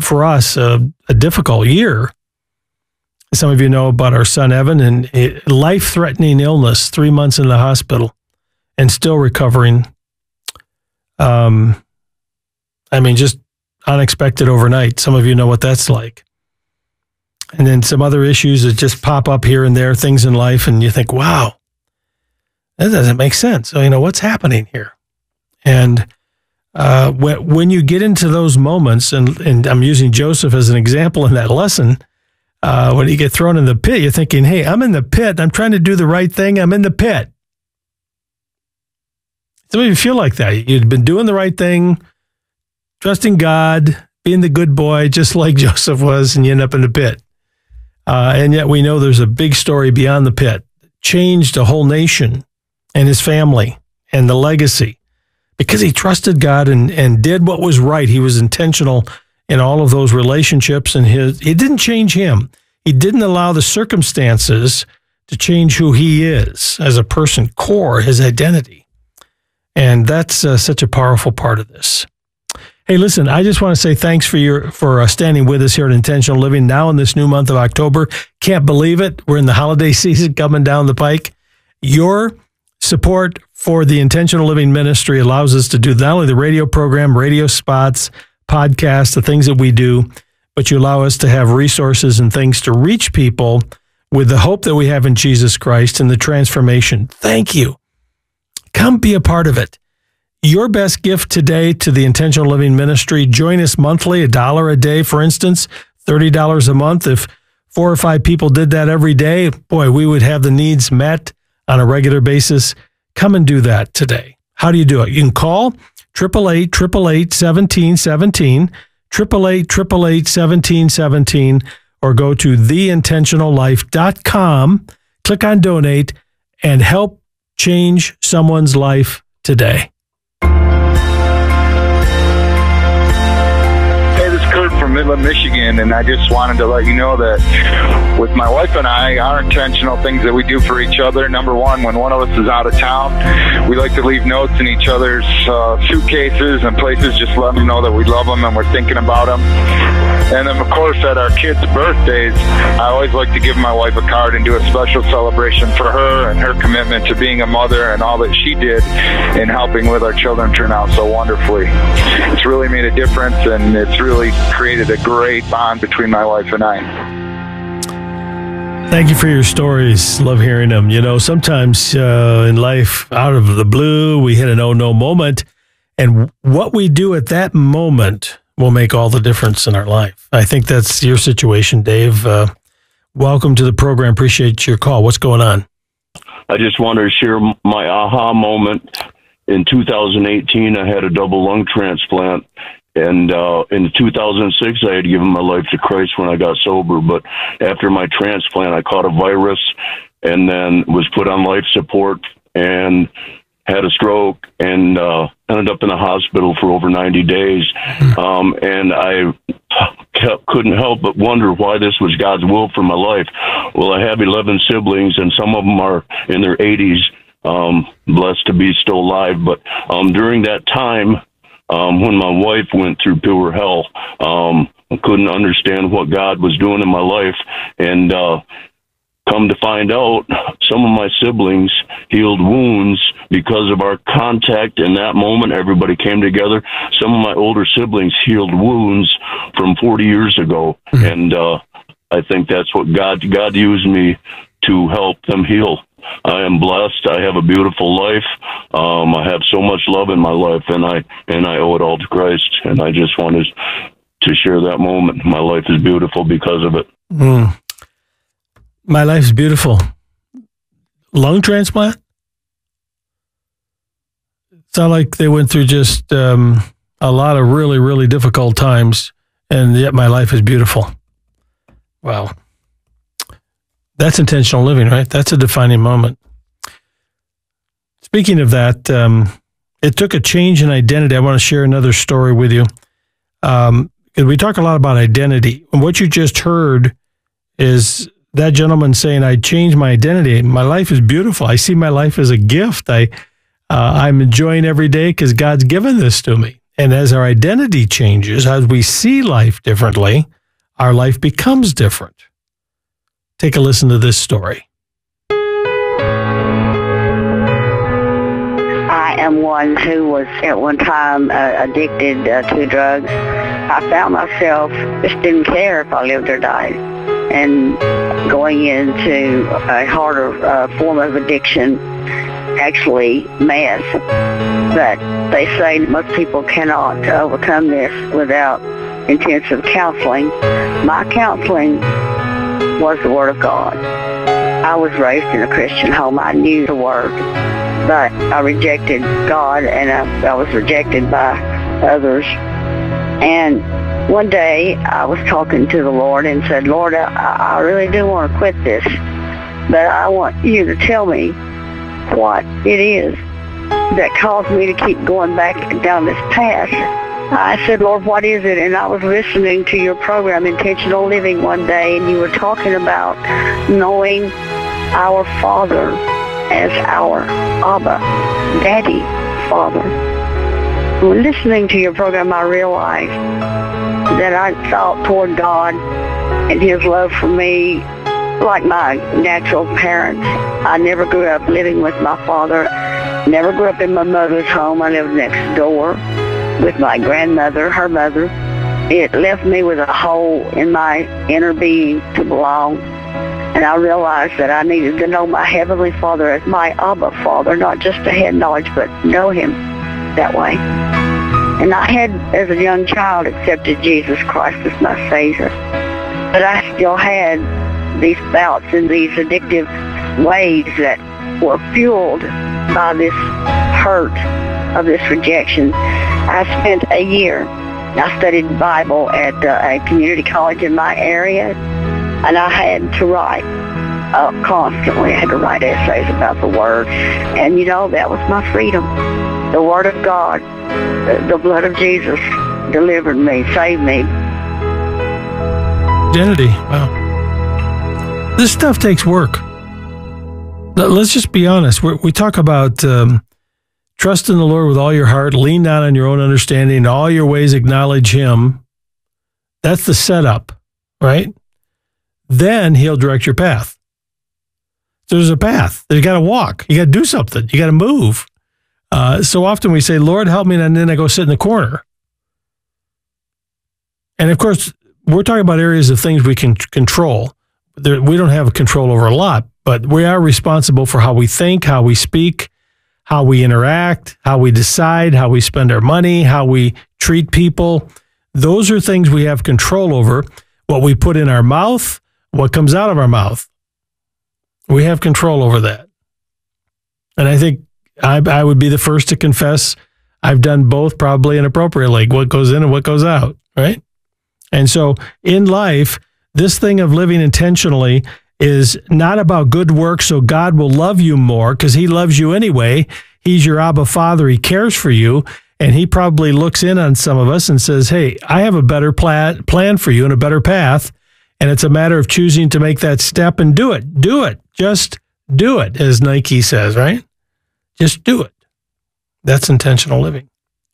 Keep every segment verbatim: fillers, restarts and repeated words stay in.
for us, a, a difficult year. Some of you know about our son, Evan, and a life-threatening illness, three months in the hospital and still recovering. Um, I mean, just unexpected overnight. Some of you know what that's like. And then some other issues that just pop up here and there, things in life, and you think, wow, that doesn't make sense. So, you know, what's happening here? And uh, when, when you get into those moments, and, and I'm using Joseph as an example in that lesson, uh, when you get thrown in the pit, you're thinking, hey, I'm in the pit. I'm trying to do the right thing. I'm in the pit. Some of you feel like that. You've been doing the right thing, trusting God, being the good boy, just like Joseph was, and you end up in the pit. Uh, and yet we know there's a big story beyond the pit. Changed a whole nation and his family and the legacy because he trusted God and, and did what was right. He was intentional in all of those relationships, and his, it didn't change him. He didn't allow the circumstances to change who he is as a person, core, his identity. And that's uh, such a powerful part of this. Hey, listen, I just want to say thanks for your for uh, standing with us here at Intentional Living now in this new month of October. Can't believe it. We're in the holiday season coming down the pike. Your support for the Intentional Living Ministry allows us to do not only the radio program, radio spots, podcasts, the things that we do, but you allow us to have resources and things to reach people with the hope that we have in Jesus Christ and the transformation. Thank you. Come be a part of it. Your best gift today to the Intentional Living Ministry, join us monthly, a dollar a day, for instance, thirty dollars a month. If four or five people did that every day, boy, we would have the needs met on a regular basis. Come and do that today. How do you do it? You can call eight eight eight, eight eight eight, one seven one seven, eight eight eight, eight eight eight, one seven one seven, or go to the intentional life dot com, click on donate, and help change someone's life today. From Midland, Michigan, and I just wanted to let you know that with my wife and I, our intentional things that we do for each other, number one, when one of us is out of town, we like to leave notes in each other's uh, suitcases and places, just let them know that we love them and we're thinking about them. And then, of course, at our kids' birthdays, I always like to give my wife a card and do a special celebration for her and her commitment to being a mother and all that she did in helping with our children turn out so wonderfully. It's really made a difference, and it's really created a great bond between my wife and I. Thank you for your stories. Love hearing them. You know, sometimes uh, in life, out of the blue, we hit an oh-no moment, and what we do at that moment will make all the difference in our life. I think that's your situation, Dave. Uh, welcome to the program. Appreciate your call. What's going on? I just wanted to share my aha moment. In two thousand eighteen, I had a double lung transplant. And uh, in two thousand six, I had given my life to Christ when I got sober. But after my transplant, I caught a virus and then was put on life support and had a stroke and uh, ended up in the hospital for over ninety days. Um, and I kept, couldn't help but wonder why this was God's will for my life. Well, I have eleven siblings, and some of them are in their eighties, um, blessed to be still alive. But um, during that time, Um, when my wife went through pure hell, um, I couldn't understand what God was doing in my life. And uh, come to find out, some of my siblings healed wounds because of our contact in that moment. Everybody came together. Some of my older siblings healed wounds from forty years ago. Mm-hmm. And uh, I think that's what God, God used me to help them heal. I am blessed. I have a beautiful life. Um, I have so much love in my life, and I and I owe it all to Christ. And I just wanted to share that moment. My life is beautiful because of it. Mm. My life is beautiful. Lung transplant? It's not like they went through just um, a lot of really, really difficult times, and yet my life is beautiful. Wow. That's intentional living, right? That's a defining moment. Speaking of that, um, it took a change in identity. I want to share another story with you. Um, we talk a lot about identity. And what you just heard is that gentleman saying, I changed my identity. My life is beautiful. I see my life as a gift. I, uh, I'm enjoying every day because God's given this to me. And as our identity changes, as we see life differently, our life becomes different. Take a listen to this story. I am one who was at one time uh, addicted uh, to drugs. I found myself just didn't care if I lived or died, and going into a harder uh, form of addiction, actually meth. But they say most people cannot overcome this without intensive counseling. My counseling was the Word of God. I was raised in a Christian home. I knew the Word, but I rejected God, and I, I was rejected by others. And one day I was talking to the Lord and said, Lord, I, I really do want to quit this, but I want you to tell me what it is that caused me to keep going back down this path. I said, Lord, what is it? And I was listening to your program, Intentional Living, one day, and you were talking about knowing our Father as our Abba, Daddy, Father. When listening to your program, I realized that I felt toward God and His love for me like my natural parents. I never grew up living with my father, never grew up in my mother's home. I lived next door with my grandmother, her mother. It left me with a hole in my inner being to belong. And I realized that I needed to know my Heavenly Father as my Abba Father, not just to head knowledge, but know Him that way. And I had, as a young child, accepted Jesus Christ as my Savior. But I still had these bouts and these addictive ways that were fueled by this hurt of this rejection. I spent a year. I studied Bible at uh, a community college in my area, and I had to write uh, constantly. I had to write essays about the Word, and you know, that was my freedom. The Word of God, the, the blood of Jesus delivered me, saved me. Identity. Wow. This stuff takes work. Let's just be honest. We're, we talk about um, trust in the Lord with all your heart, lean not on your own understanding, in all your ways acknowledge Him. That's the setup, right? Then He'll direct your path. So there's a path. You got to walk. You got to do something. You got to move. Uh, so often we say, Lord, help me, and then I go sit in the corner. And of course, we're talking about areas of things we can control. There, we don't have control over a lot, but we are responsible for how we think, how we speak, how we interact, how we decide, how we spend our money, how we treat people. Those are things we have control over. What we put in our mouth, what comes out of our mouth. We have control over that. And I think I, I would be the first to confess I've done both probably inappropriately, what goes in and what goes out, right? And so in life, this thing of living intentionally is not about good work so God will love you more, because He loves you anyway. He's your Abba Father. He cares for you. And He probably looks in on some of us and says, hey, I have a better plan, plan for you and a better path. And it's a matter of choosing to make that step and do it. Do it. Just do it, as Nike says, right? Just do it. That's intentional living.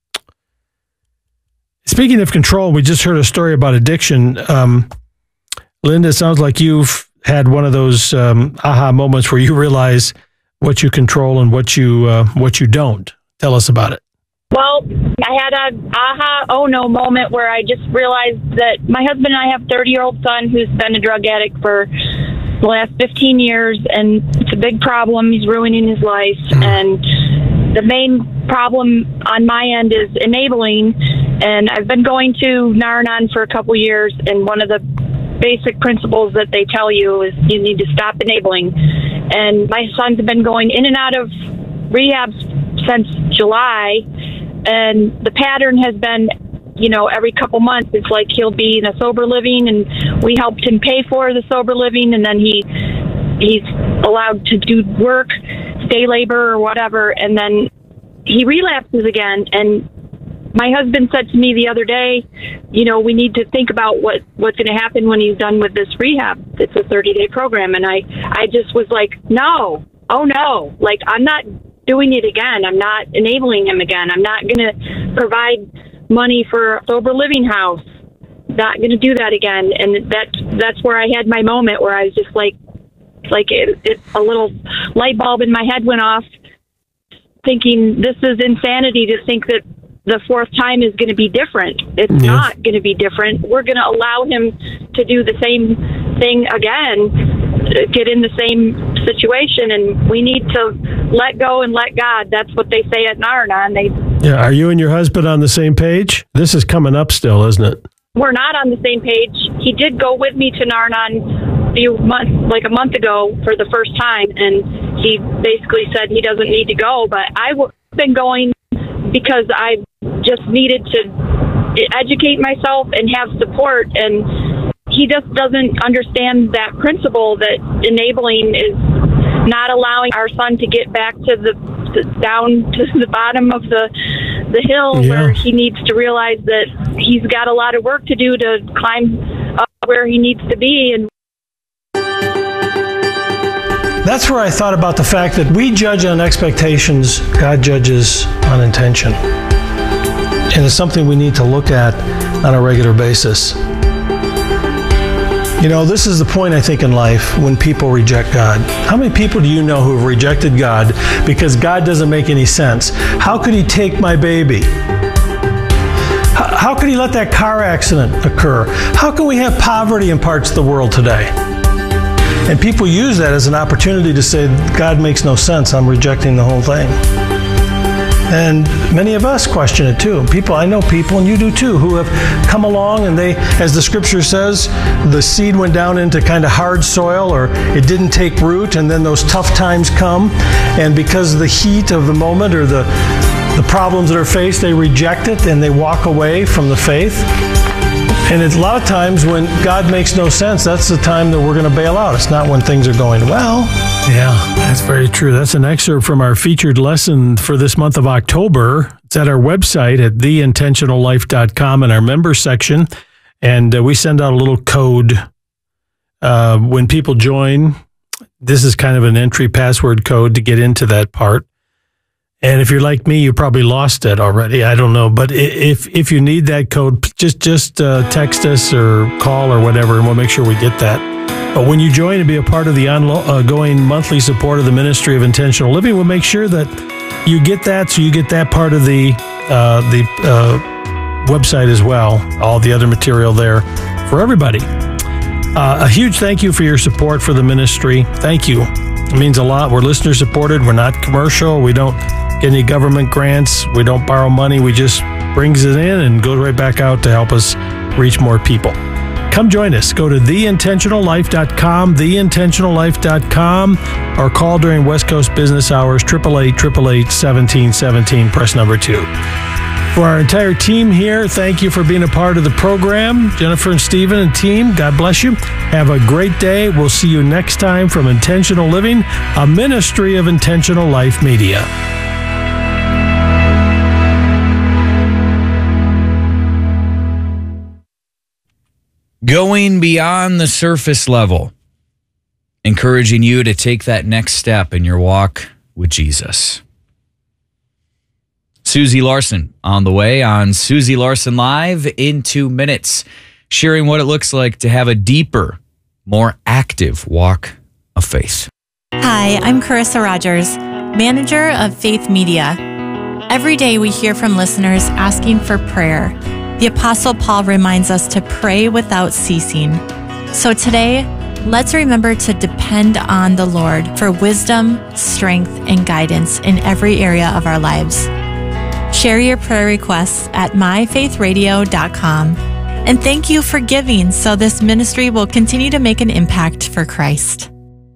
Speaking of control, we just heard a story about addiction. Um, Linda, it sounds like you've had one of those um, aha moments where you realize what you control and what you uh, what you don't. Tell us about it. Well, I had a aha, oh no moment where I just realized that my husband and I have a thirty-year-old son who's been a drug addict for the last fifteen years, and it's a big problem. He's ruining his life, and the main problem on my end is enabling. And I've been going to Nar-Anon for a couple years, and one of the basic principles that they tell you is you need to stop enabling. And my son's been going in and out of rehab since July, and the pattern has been, you know, every couple months, it's like he'll be in a sober living, and we helped him pay for the sober living, and then he he's allowed to do work, day labor or whatever, and then he relapses again. And my husband said to me the other day, you know, we need to think about what, what's going to happen when he's done with this rehab. It's a thirty-day program. And I, I just was like, no, oh, no, like, I'm not doing it again. I'm not enabling him again. I'm not going to provide money for a sober living house. Not going to do that again. And that that's where I had my moment where I was just like, like it, it, a little light bulb in my head went off, thinking this is insanity to think that the fourth time is going to be different. It's yeah. not going to be different. We're going to allow him to do the same thing again, get in the same situation, and we need to let go and let God. That's what they say at Nar-Anon. They yeah. Are you and your husband on the same page? This is coming up still, isn't it? We're not on the same page. He did go with me to Nar-Anon a few months, like a month ago, for the first time, and he basically said he doesn't need to go. But I've been going because I just needed to educate myself and have support, and he just doesn't understand that principle that enabling is not allowing our son to get back to the, the down to the bottom of the the hill yeah. where he needs to realize that he's got a lot of work to do to climb up where he needs to be. And that's where I thought about the fact that we judge on expectations, God judges on intention. And it's something we need to look at on a regular basis. You know, this is the point, I think, in life when people reject God. How many people do you know who have rejected God because God doesn't make any sense? How could he take my baby? How could he let that car accident occur? How can we have poverty in parts of the world today? And people use that as an opportunity to say, God makes no sense, I'm rejecting the whole thing. And many of us question it too. People, I know people, and you do too, who have come along and they, as the scripture says, the seed went down into kind of hard soil, or it didn't take root, and then those tough times come, and because of the heat of the moment or the, the problems that are faced, they reject it and they walk away from the faith. And it's a lot of times when God makes no sense, that's the time that we're going to bail out. It's not when things are going well. Yeah, that's very true. That's an excerpt from our featured lesson for this month of October. It's at our website at the intentional life dot com in our member section. And uh, we send out a little code uh, when people join. This is kind of an entry password code to get into that part. And if you're like me, you probably lost it already. I don't know. But if if you need that code, just just uh, text us or call or whatever, and we'll make sure we get that. But when you join and be a part of the ongoing monthly support of the Ministry of Intentional Living, we'll make sure that you get that, so you get that part of the uh, the uh, website as well, all the other material there for everybody. Uh, a huge thank you for your support for the ministry. Thank you. It means a lot. We're listener supported. We're not commercial. We don't get any government grants. We don't borrow money. We just brings it in and goes right back out to help us reach more people. Come join us. Go to the intentional life dot com, the intentional life dot com, or call during West Coast business hours, eight eight eight, eight eight eight, one seven one seven, press number two. For our entire team here, thank you for being a part of the program. Jennifer and Stephen and team, God bless you. Have a great day. We'll see you next time from Intentional Living, a ministry of Intentional Life Media. Going beyond the surface level, encouraging you to take that next step in your walk with Jesus. Susie Larson on the way on Susie Larson Live in two minutes, sharing what it looks like to have a deeper, more active walk of faith. Hi, I'm Carissa Rogers, manager of Faith Media. Every day we hear from listeners asking for prayer. The Apostle Paul reminds us to pray without ceasing. So today, let's remember to depend on the Lord for wisdom, strength, and guidance in every area of our lives. Share your prayer requests at my faith radio dot com. And thank you for giving so this ministry will continue to make an impact for Christ.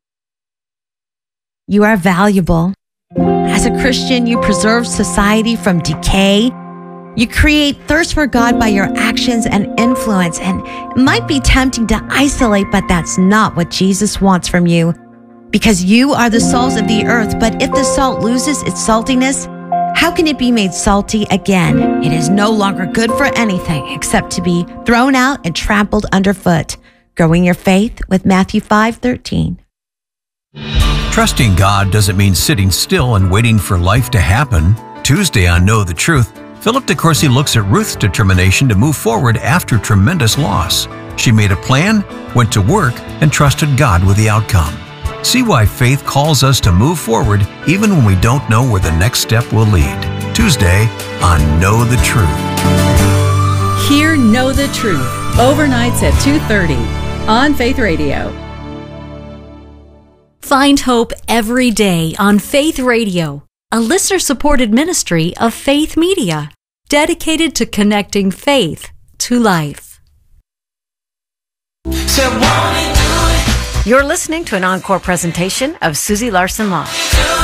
You are valuable. As a Christian, you preserve society from decay. You create thirst for God by your actions and influence, and it might be tempting to isolate, but that's not what Jesus wants from you. Because you are the salt of the earth, but if the salt loses its saltiness, how can it be made salty again? It is no longer good for anything except to be thrown out and trampled underfoot. Growing your faith with Matthew five thirteen. Trusting God doesn't mean sitting still and waiting for life to happen. Tuesday on Know the Truth, Philip DeCourcy looks at Ruth's determination to move forward after tremendous loss. She made a plan, went to work, and trusted God with the outcome. See why faith calls us to move forward even when we don't know where the next step will lead. Tuesday on Know the Truth. Hear Know the Truth, overnights at two thirty on Faith Radio. Find hope every day on Faith Radio, a listener-supported ministry of Faith Media, dedicated to connecting faith to life. You're listening to an encore presentation of Susie Larson Law.